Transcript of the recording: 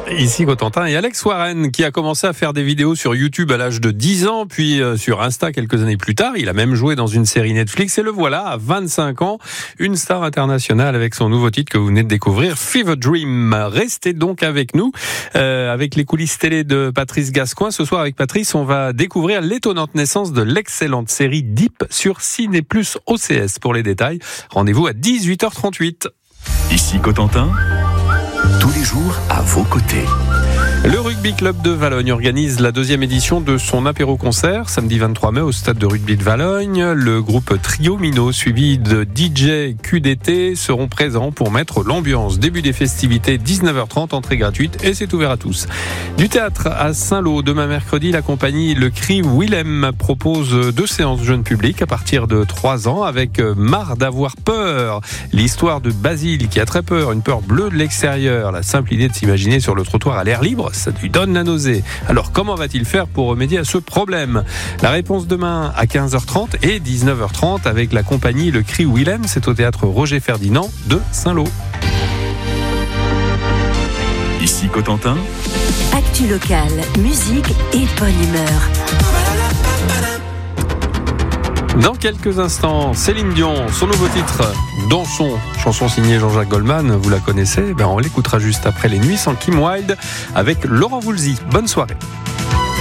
Ici Cotentin et Alex Warren qui a commencé à faire des vidéos sur YouTube à l'âge de 10 ans, puis sur Insta quelques années plus tard. Il a même joué dans une série Netflix et le voilà à 25 ans, une star internationale avec son nouveau titre que vous venez de découvrir, Fever Dream. Restez donc avec nous, avec les coulisses télé de Patrice Gascoigne. Ce soir avec Patrice, on va découvrir l'étonnante naissance de l'excellente série Deep sur Ciné+ OCS. Pour les détails, rendez-vous à 18h38. Ici Cotentin, tous les jours à vos côtés. Le Rugby Club de Valogne organise la deuxième édition de son apéro-concert, samedi 23 mai au stade de rugby de Valogne. Le groupe Trio Minot, suivi de DJ QDT, seront présents pour mettre l'ambiance. Début des festivités, 19h30, entrée gratuite et c'est ouvert à tous. Du théâtre à Saint-Lô, demain mercredi, la compagnie Le Cri Willem propose 2 séances jeunes publics à partir de 3 ans avec Marre d'avoir peur. L'histoire de Basile qui a très peur, une peur bleue de l'extérieur. La simple idée de s'imaginer sur le trottoir à l'air libre, ça lui donne la nausée. Alors comment va-t-il faire pour remédier à ce problème ? La réponse demain à 15h30 et 19h30 avec la compagnie Le Cri Willem. C'est au théâtre Roger Ferdinand de Saint-Lô. Ici Cotentin. Actu locale, musique et bonne humeur. Dans quelques instants, Céline Dion, son nouveau titre, Dansons, chanson signée Jean-Jacques Goldman, vous la connaissez, on l'écoutera juste après Les Nuits sans Kim Wilde avec Laurent Voulzy. Bonne soirée.